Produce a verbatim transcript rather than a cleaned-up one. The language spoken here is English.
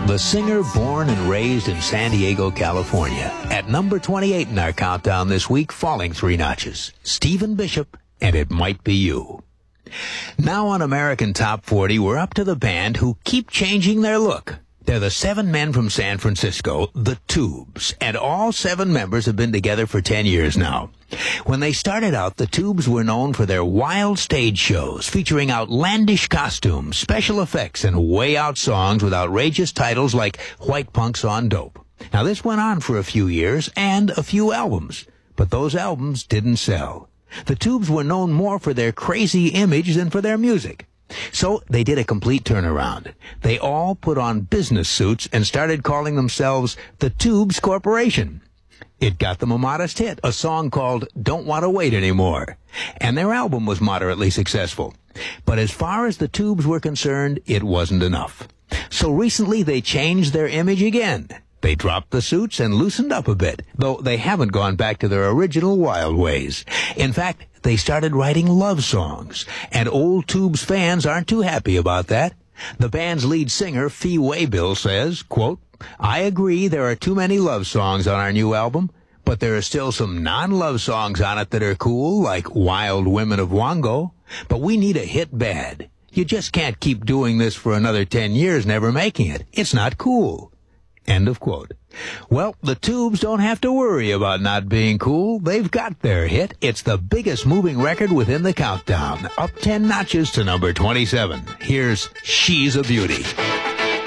The singer born and raised in San Diego, California. At number twenty-eight in our countdown this week, falling three notches. Stephen Bishop, and It Might Be You. Now on American Top forty, we're up to the band who keep changing their look. They're the seven men from San Francisco, the Tubes, and all seven members have been together for ten years now. When they started out, the Tubes were known for their wild stage shows featuring outlandish costumes, special effects, and way-out songs with outrageous titles like White Punks on Dope. Now, this went on for a few years and a few albums, but those albums didn't sell. The Tubes were known more for their crazy image than for their music. So they did a complete turnaround. They all put on business suits and started calling themselves the Tubes Corporation. It got them a modest hit, a song called Don't Want to Wait Anymore. And their album was moderately successful. But as far as the Tubes were concerned, it wasn't enough. So recently they changed their image again. They dropped the suits and loosened up a bit, though they haven't gone back to their original wild ways. In fact, they started writing love songs, and old Tubes fans aren't too happy about that. The band's lead singer, Fee Waybill, says, quote, I agree there are too many love songs on our new album, but there are still some non-love songs on it that are cool, like Wild Women of Wango, but we need a hit bad. You just can't keep doing this for another ten years, never making it. It's not cool. End of quote. Well, the Tubes don't have to worry about not being cool. They've got their hit. It's the biggest moving record within the countdown. Up ten notches to number twenty-seven. Here's She's a Beauty.